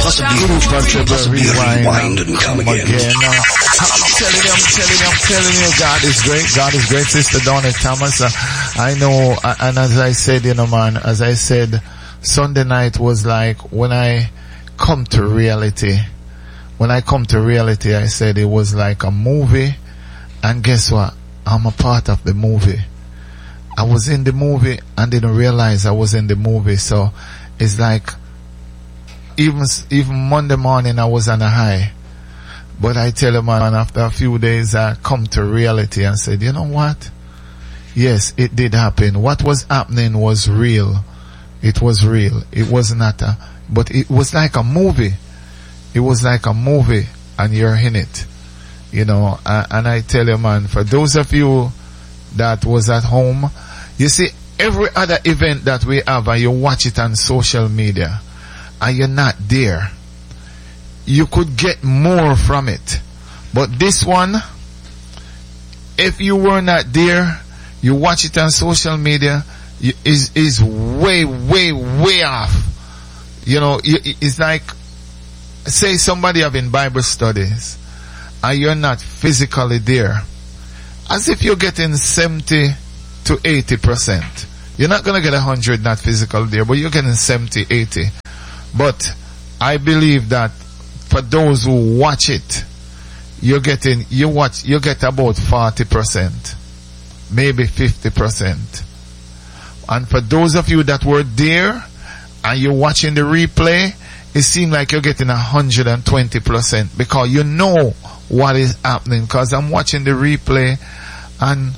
Must be a rewind and come again. I'm telling you, God is great. God is great. Sister Donna Thomas, I know, and as I said, man, as I said, Sunday night was like when I come to reality. When I come to reality, I said it was like a movie, and guess what? I'm a part of the movie. I was in the movie and didn't realize I was in the movie. So it's like even Monday morning I was on a high. But I tell you, man, after a few days I come to reality and said, you know what? Yes, it did happen. What was happening was real. It was real. It was not but it was like a movie. It was like a movie and you're in it. And I tell you, man, for those of you that was at home, you see, every other event that we have and you watch it on social media and you're not there, you could get more from it. But this one, if you were not there, you watch it on social media, is way, way, way off. It's like, say somebody having Bible studies and you're not physically there. As if you're getting 70 to 80%. You're not going to get 100 not physical there, but you're getting 70, 80. But I believe that for those who watch it, you get about 40%, maybe 50%. And for those of you that were there and you're watching the replay, it seems like you're getting 120% because you know what is happening. Because I'm watching the replay and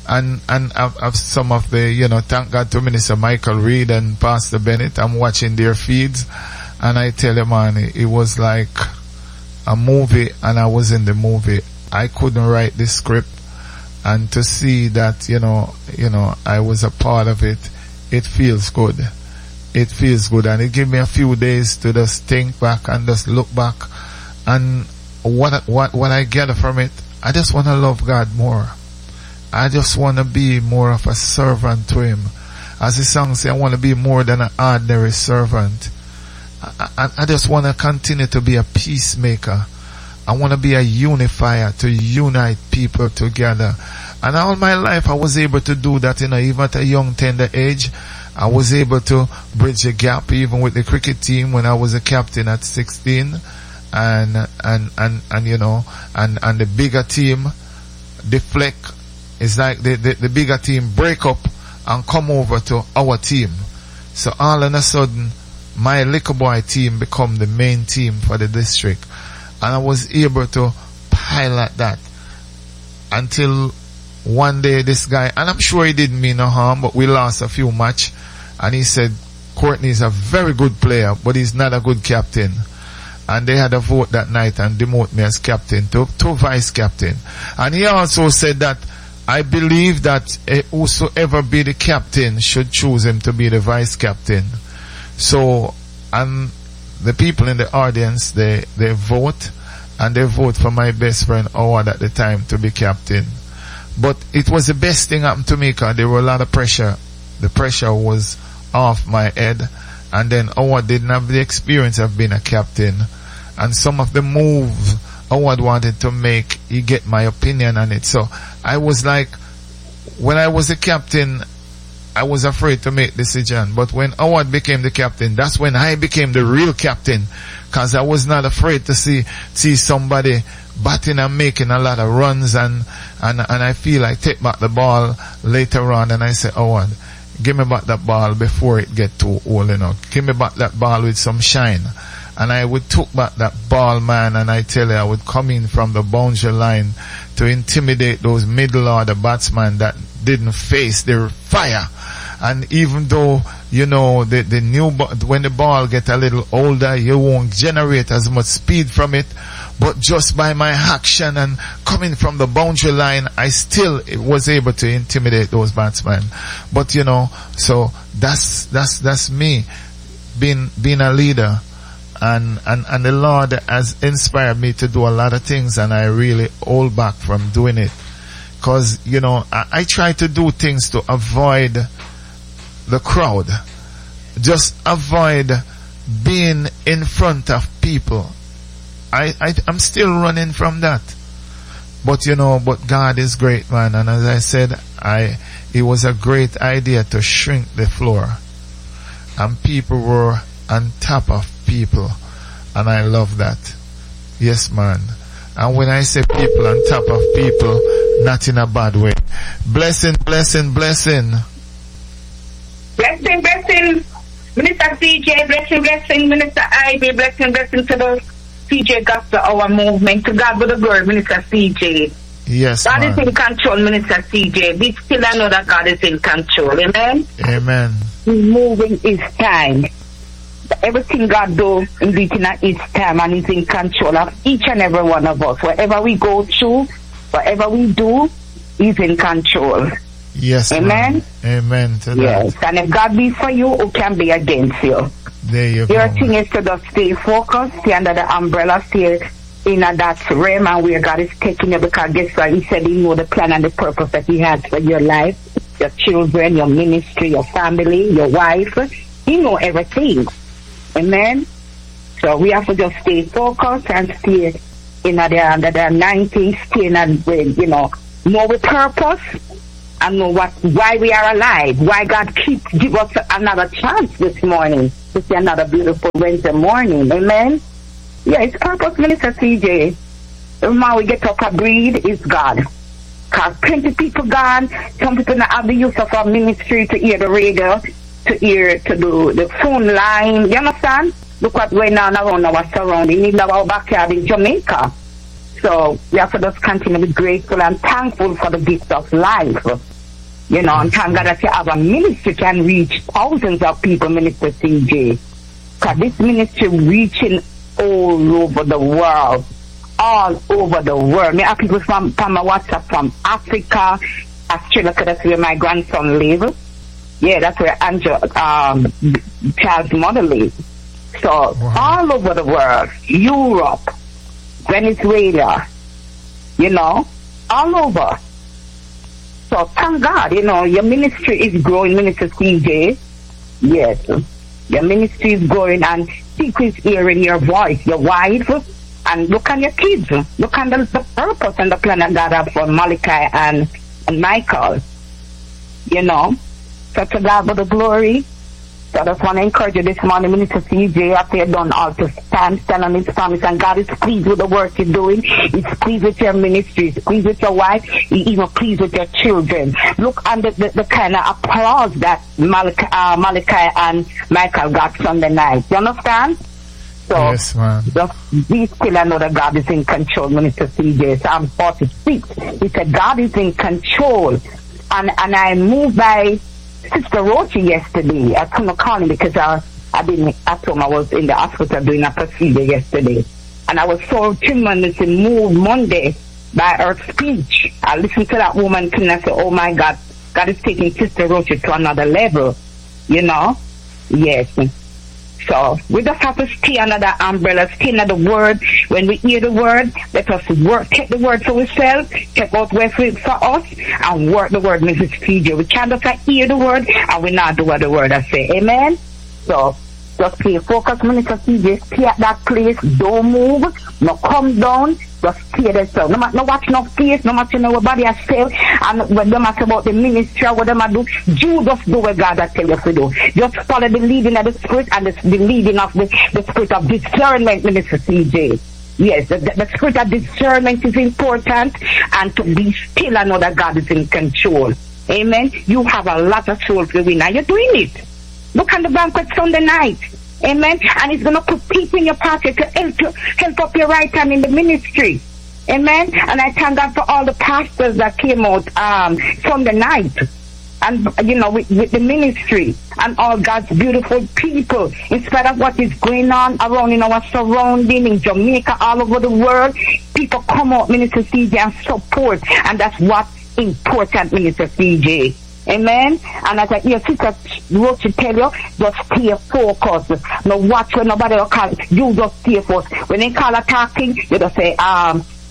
of some of the, thank God to Minister Michael Reed and Pastor Bennett. I'm watching their feeds and I tell you, man, it was like a movie and I was in the movie. I couldn't write the script, and to see that, I was a part of it, it feels good. It feels good, and it gave me a few days to just think back and just look back, and what I get from it, I just want to love God more. I just want to be more of a servant to Him. As the song says, I want to be more than an ordinary servant. I just want to continue to be a peacemaker. I want to be a unifier, to unite people together. And all my life I was able to do that, even at a young, tender age. I was able to bridge the gap even with the cricket team when I was a captain at 16. And the bigger team deflect. It's like the bigger team break up and come over to our team. So all of a sudden, my little boy team become the main team for the district. And I was able to pilot that until one day this guy, and I'm sure he didn't mean no harm, but we lost a few match, and he said, Courtney is a very good player, but he's not a good captain. And they had a vote that night and demote me as captain to vice captain. And he also said that I believe that whosoever be the captain should choose him to be the vice captain. So, and the people in the audience, they vote, and they vote for my best friend Howard at the time to be captain. But it was the best thing happened to me because there were a lot of pressure. The pressure was off my head, and then Howard didn't have the experience of being a captain. And some of the moves Howard wanted to make, he get my opinion on it. So I was like, when I was a captain, I was afraid to make decision. But when Howard became the captain, that's when I became the real captain. Cause I was not afraid to see somebody batting and making a lot of runs, and I feel like take back the ball later on, and I say, Howard, give me back that ball before it get too old, Give me back that ball with some shine. And I would took back that ball, man, and I tell you, I would come in from the boundary line to intimidate those middle order batsmen that didn't face their fire. And even though, the new, when the ball get a little older, you won't generate as much speed from it. But just by my action and coming from the boundary line, I still was able to intimidate those batsmen. But so that's me being a leader. And the Lord has inspired me to do a lot of things, and I really hold back from doing it. Cause, I try to do things to avoid the crowd. Just avoid being in front of people. I'm still running from that. But but God is great, man. And as I said, it was a great idea to shrink the floor. And people were on top of people. And I love that. Yes, man. And when I say people on top of people, not in a bad way. Blessing, blessing, blessing. Blessing, blessing. Minister CJ, blessing, blessing. Minister Ivy, blessing, blessing to the CJ Gospel Hour movement. To God be the glory, Minister CJ. Yes, God man. is in control, Minister CJ. Be still and know that God is in control. Amen? Amen. He's moving his time. Everything God does indeed in his time, and he's in control of each and every one of us. Whatever we go through, whatever we do, he's in control. Yes, amen. Man. Amen to that. Yes, and if God be for you, who can be against you? There you Your go. thing is to just stay focused, stay under the umbrella, stay in that realm and where God is taking you, because guess what? He said he know the plan and the purpose that he has for your life, your children, your ministry, your family, your wife. He know everything. Amen. So we have to just stay focused and stay in under the 90s, stay in know the purpose and know why we are alive, why God give us another chance this morning to see another beautiful Wednesday morning. Amen. Yeah, it's purpose, Minister CJ. The moment we get up and breathe is God. Because plenty people gone, some people not have the use of our ministry to hear the radio, to do the phone line. You understand? Look what went on around our surrounding, even our backyard in Jamaica. So we have to just continue to be grateful and thankful for the gift of life. And thank God that you have a ministry can reach thousands of people, Minister CJ. Because this ministry reaching all over the world. All over the world. Me have people from my WhatsApp from Africa, Australia, that's where my grandson lives. Yeah, that's where Angel, Charles' mother lives. So, all over the world, Europe, Venezuela, all over. So, thank God, your ministry is growing, Minister CJ. Yes, your ministry is growing, and people is hearing your voice, your wife, and look on your kids. Look on the purpose and the plan that God has for Malachi and Michael. So to God be the glory. So I just want to encourage you this morning, Minister CJ, after you've done all to stand on his promise, and God is pleased with the work you're doing. He's pleased with your ministry. He's pleased with your wife. He's even pleased with your children. Look under the kind of applause that Malachi and Michael got Sunday night. You understand? So yes, man. Just be still and know that God is in control, Minister CJ. Psalm 46. He said God is in control. And I moved by Sister Rochi yesterday. I couldn't call him because I didn't at home. I was in the hospital doing a procedure yesterday. And I was so tremendously moved Monday by her speech. I listened to that woman and I said, oh my God, God is taking Sister Rochi to another level. Yes. So we just have to stay under that umbrella, stay under the word. When we hear the word, let us work, take the word for ourselves, take out word for us, and work the word, Mrs. CJ. We can't just hear the word and we not do what the word I say. Amen? So just stay focused, Minister CJ. Stay at that place. Don't move. No come down. Just stay there. So no watch no face, no matter nobody has said, and when them ask about the ministry or what them do, you just do what God has tell you to do. Just follow the leading of the Spirit and the leading of the Spirit of discernment, Minister CJ. Yes, the Spirit of discernment is important, and to be still and know that God is in control. Amen. You have a lot of souls to win, and you're doing it. Look at the banquet Sunday night. Amen. And He's going to put people in your pocket to help up your right hand in the ministry. Amen. And I thank God for all the pastors that came out Sunday night. And, with the ministry and all God's beautiful people. In spite of what is going on around in our surrounding, in Jamaica, all over the world, people come out, Minister CJ, and support. And that's what's important, Minister CJ. Amen. And as I hear Sister Rochi tell you, just stay focused. No watch when nobody will call. You just stay focused. When they call a talking, you just say,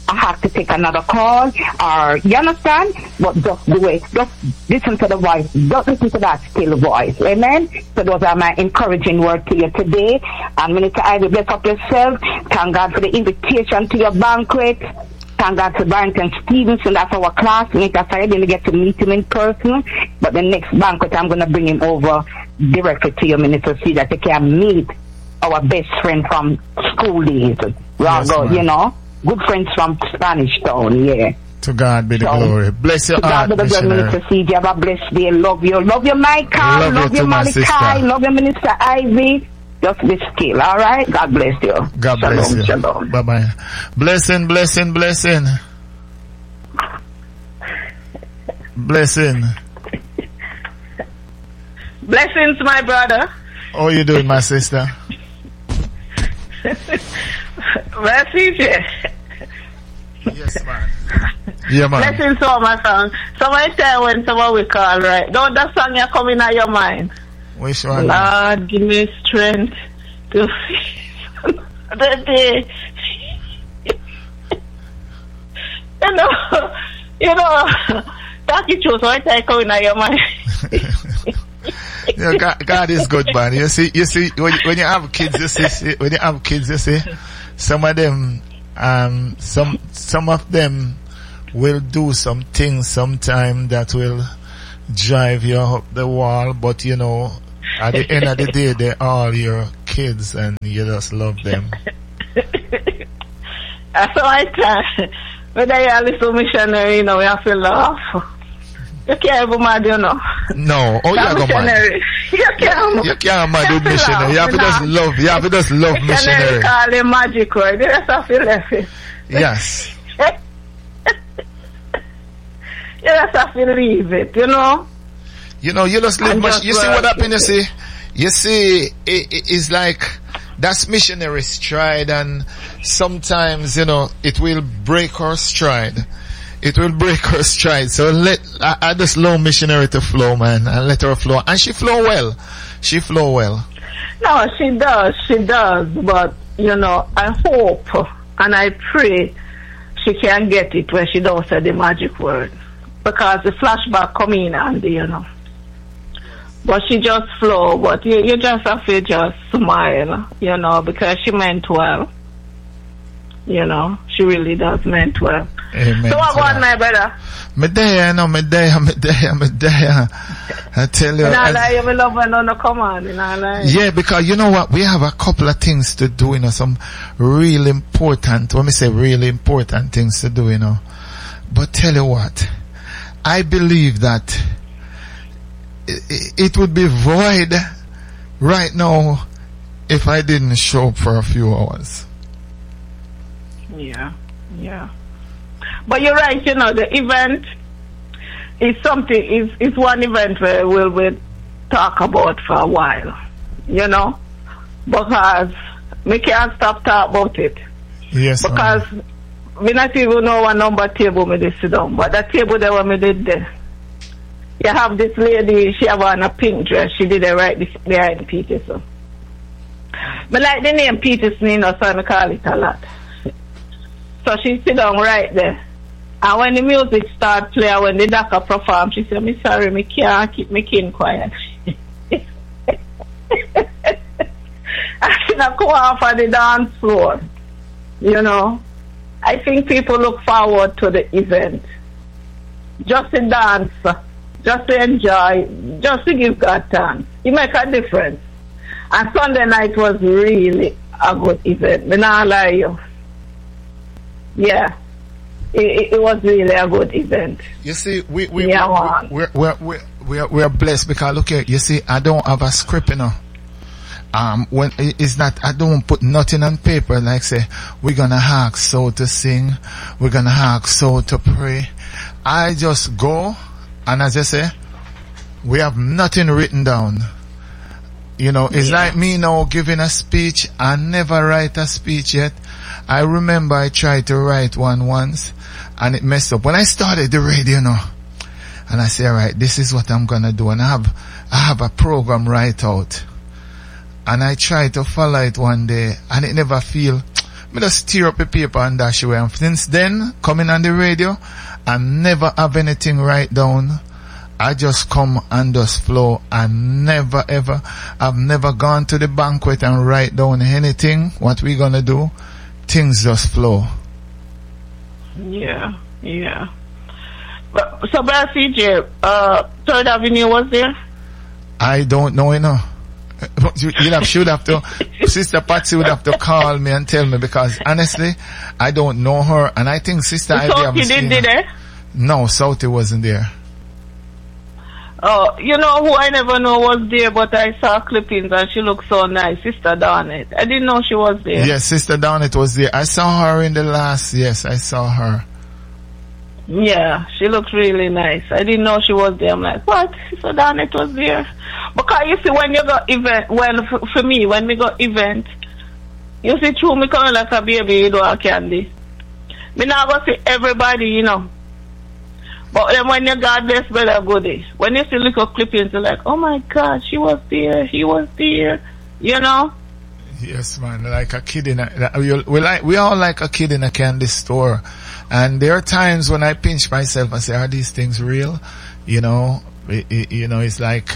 I have to take another call, or you understand? But just do it. Just listen to the voice. Just listen to that still voice. Amen? So those are my encouraging words to you today. And Minister Ivy, bless up yourself. Thank God for the invitation to your banquet. Thank God for Barrington Stevenson. That's our classmate. I didn't get to meet him in person. But the next banquet, I'm going to bring him over directly to you, Minister, so that you can meet our best friend from school days. Yes, you know. Good friends from Spanish Town, yeah. To God be the glory. Bless your heart, to God be the glory, Minister CJ. Have a blessed day. Love you. Love you, Michael. Love you, Malachi. Love you, Minister Ivy. Just be still, all right? God bless you. God bless you. Shalom. Bye-bye. Blessing, blessing, blessing. Blessing. Blessings, my brother. How you doing, my sister? Well, CJ. Yes, man. Yeah, man. Blessings to all my friends. Somebody tell when someone we call, right? Don't that song you come in your mind? Which one? Lord, give me strength to face the day. You know, that you choose what I come in your mind. You know, God is good, man. You see, when you have kids, you see, some of them, some of them will do some things sometime that will drive you up the wall, but you know, at the end of the day, they're all your kids and you just love them. That's why I tell, when I hear a little missionary, you know, we have to laugh. You can't be mad, you know. No, oh, you go mad. You can't mad with missionary. You have to just love. You have to just love missionary. Call him magic word. You just have to left it. Yes. You just have to leave it, you know. You know, you just live. You see what happened? You see, it's like that's missionary stride, and sometimes you know it will break her stride. It will break her stride. So I just allow missionary to flow, man, and let her flow. And she flow well. She flow well. No, she does. But, you know, I hope and I pray she can get it when she don't say the magic word. Because the flashback come in and, you know. But she just flow. But you just have to just smile, you know, because she meant well. You know, she really does meant well. Amen. So what about my brother? Me there. I tell you. Yeah, because you know what? We have a couple of things to do, you know, some real important, when we say really important things to do, you know. But tell you what, I believe that it would be void right now if I didn't show up for a few hours. Yeah. But you're right, you know, the event is something, is one event where we'll talk about for a while, you know, because we can't stop talking about it. Yes. Because we not even know what number table me did sit down, but that table there when me did there. You have this lady, she have on a pink dress, she did it right behind Peterson. But like the name Peterson, you know, so I call it a lot. So she sit down right there. And when the music start playing, when the doctor perform, she said, "Me sorry, me can't keep me kin quiet." And she not go off on the dance floor. You know, I think people look forward to the event. Just to dance, just to enjoy, just to give God thanks. It make a difference. And Sunday night was really a good event. Me not lie you. Yeah, it was really a good event. You see, we are blessed because look here. You see, I don't have a script, you know. When it's not, I don't put nothing on paper. Like say, we're gonna ask so to sing, we're gonna ask so to pray. I just go, and as I say, we have nothing written down. You know, it's like me now giving a speech. I never write a speech yet. I remember I tried to write one once and it messed up. When I started the radio, you know, and I say, all right, this is what I'm gonna do, and I have a program right out, and I tried to follow it one day, and it never feel me just tear up the paper and dash away. And since then, coming on the radio, I never have anything write down. I just come and just flow. I've never gone to the banquet and write down anything. What we gonna do? Things just flow. Yeah. But, so, Brother CJ, 3rd Avenue was there? I don't know, should have to, Sister Patsy would have to call me and tell me, because honestly, I don't know her, and I think Sister Ivy did it? No, Southie wasn't there. Oh, you know who I never know was there, but I saw clippings and she looked so nice, Sister Darnett. I didn't know she was there. Yes, Sister Darnett was there. I saw her in the last, yes, I saw her. Yeah, she looked really nice. I didn't know she was there. I'm like, what? So Darnett was there. Because you see, when you go event, well, for me, when we go event, you see, through me coming like a baby, you don't have candy. Me not go see everybody, But then when you God bless Brother Goody, when you see little clippings, you're like, oh my God, she was there, he was there, Yes, man, like a kid in we all like a kid in a candy store. And there are times when I pinch myself and say, are these things real? It's like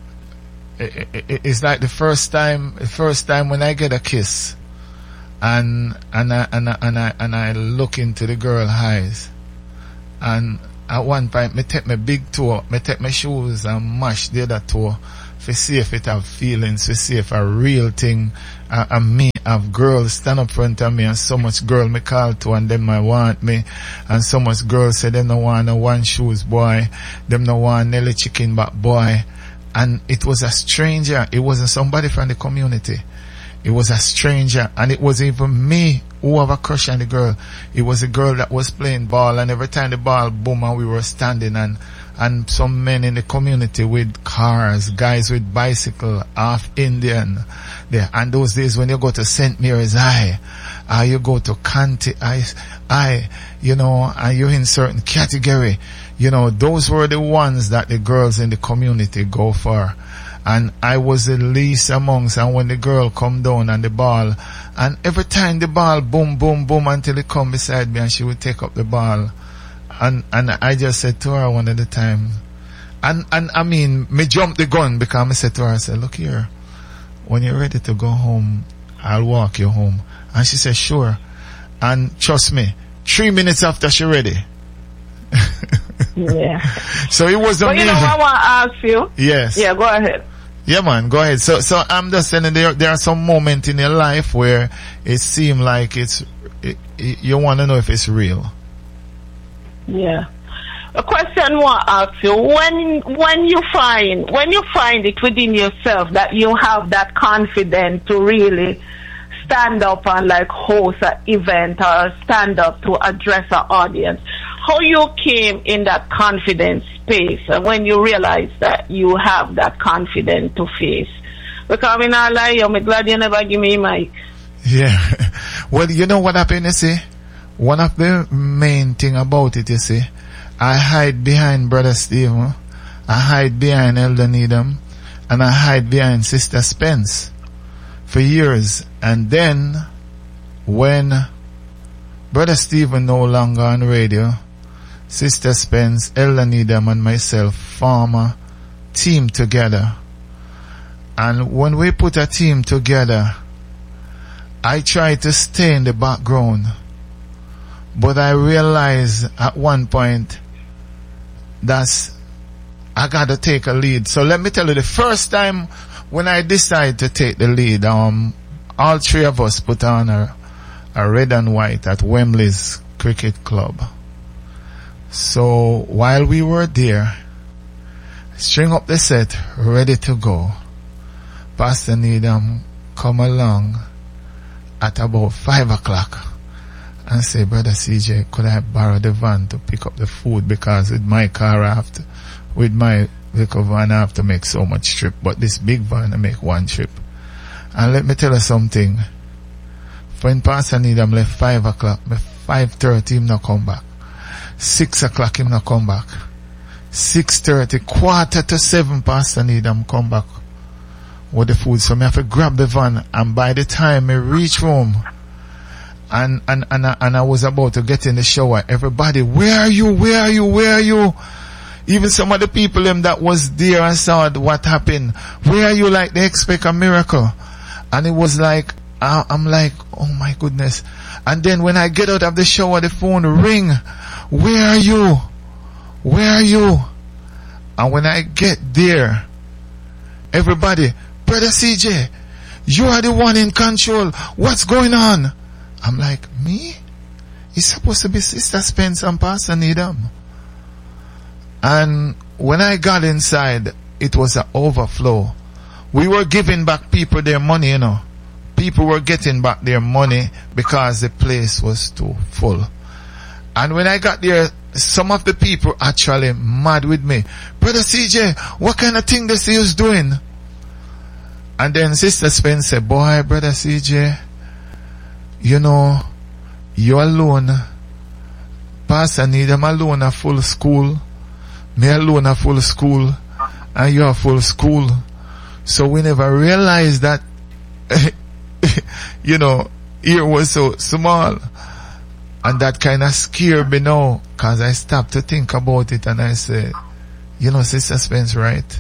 the first time when I get a kiss and I look into the girl's eyes, and at one point me take my big toe, me take my shoes and mash the other toe to see if it have feelings, to see if a real thing, and me have girls stand up front of me, and so much girl me call to and them I want me, and so much girls say them no want no one shoes boy, them no want Nelly chicken back boy, and it was a stranger, it wasn't somebody from the community, it was a stranger, and it was even me who have a crush on the girl. It was a girl that was playing ball, and every time the ball boom and we were standing, and some men in the community with cars, guys with bicycle, half Indian there. And those days when you go to St. Mary's you go to Canty and you're in certain category, those were the ones that the girls in the community go for. And I was the least amongst, and when the girl come down and the ball, and every time the ball boom, boom, boom until it come beside me and she would take up the ball. And I just said to her one at a time, and I mean, me jump the gun, because I said to her, I said, look here, when you're ready to go home, I'll walk you home. And she said, sure. And trust me, 3 minutes after she ready. Yeah. So it was amazing. But I want to ask you. Yes. Yeah, go ahead. Yeah, man, go ahead. So I'm just saying there are some moments in your life where it seems like you want to know if it's real. Yeah. A question I want to ask you, when you find it within yourself that you have that confidence to really stand up and like host an event or stand up to address an audience, how you came in that confidence space, and when you realize that you have that confidence to face? Because I'm not lie, I'm glad you never give me a mic. Yeah. Well, you know what happened, you see? One of the main thing about it, you see, I hide behind Brother Stephen, I hide behind Elder Needham, and I hide behind Sister Spence for years. And then when Brother Stephen no longer on radio, Sister Spence, Elder Needham and myself form a team together. And when we put a team together, I try to stay in the background, but I realized at one point that I got to take a lead. So let me tell you, the first time when I decided to take the lead, all three of us put on a red and white at Wembley's Cricket Club. So while we were there, string up the set, ready to go, Pastor Needham come along at about 5 o'clock and say, Brother CJ, could I borrow the van to pick up the food, because with my car with my vehicle van I have to make so much trip, but this big van I make one trip. And let me tell you something, when Pastor Needham left 5 o'clock, 5:30 him not come back, 6 o'clock him not come back, 6:30, 6:45 Pastor Needham come back with the food. So me have to grab the van, and by the time I reach home, And I was about to get in the shower. Everybody, where are you? Where are you? Where are you? Even some of the people that was there and saw what happened. Where are you? Like they expect a miracle. And it was like, I'm like, oh my goodness. And then when I get out of the shower, the phone ring. Where are you? Where are you? And when I get there, everybody, Brother CJ, you are the one in control. What's going on? I'm like, me? It's supposed to be Sister Spence and Pastor Needham. And when I got inside, it was an overflow. We were giving back people their money, you know. People were getting back their money because the place was too full. And when I got there, some of the people actually mad with me. Brother CJ, what kind of thing this is doing? And then Sister Spence said, boy, Brother CJ, you know, you alone. Pastor Needham alone a full school. Me alone a full school. And you a full school. So we never realized that, you know, here was so small. And that kind of scared me now. Cause I stopped to think about it and I said, you know, Sister Spence, right?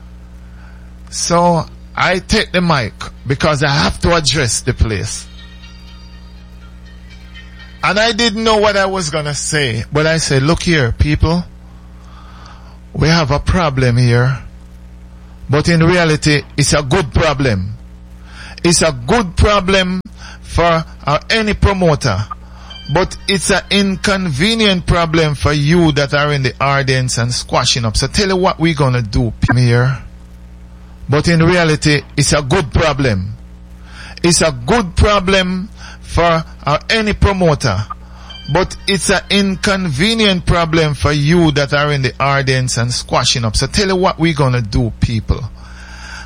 So I take the mic because I have to address the place. And I didn't know what I was gonna say. But I said, look here, people. We have a problem here. But in reality, it's a good problem. It's a good problem for any promoter. But it's an inconvenient problem for you that are in the audience and squashing up. So tell you what we're gonna do here. But in reality, it's a good problem. It's a good problem for any promoter. But it's an inconvenient problem for you that are in the audience and squashing up. So tell you what we're gonna do, people.